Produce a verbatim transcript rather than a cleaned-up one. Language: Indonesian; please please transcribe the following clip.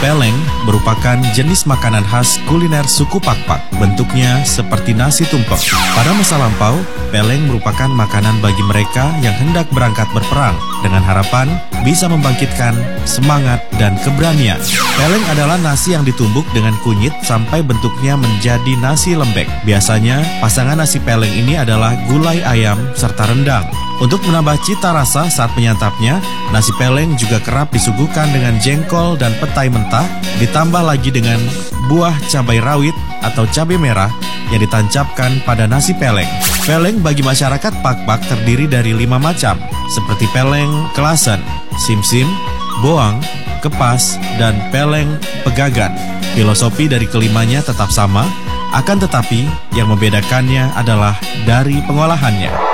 Peleng merupakan jenis makanan khas kuliner suku Pakpak. Bentuknya seperti nasi tumpeng. Pada masa lampau, peleng merupakan makanan bagi mereka yang hendak berangkat berperang dengan harapan bisa membangkitkan semangat dan keberanian. Peleng adalah nasi yang ditumbuk dengan kunyit sampai bentuknya menjadi nasi lembek. Biasanya, pasangan nasi peleng ini adalah gulai ayam serta rendang. Untuk menambah cita rasa saat menyantapnya, nasi peleng juga kerap disuguhkan dengan jengkol dan petai mentah, ditambah lagi dengan buah cabai rawit atau cabai merah yang ditancapkan pada nasi peleng. Peleng bagi masyarakat Pakpak terdiri dari lima macam, seperti peleng kelasen, simsim, boang, kepas, dan peleng pegagan. Filosofi dari kelimanya tetap sama, akan tetapi yang membedakannya adalah dari pengolahannya.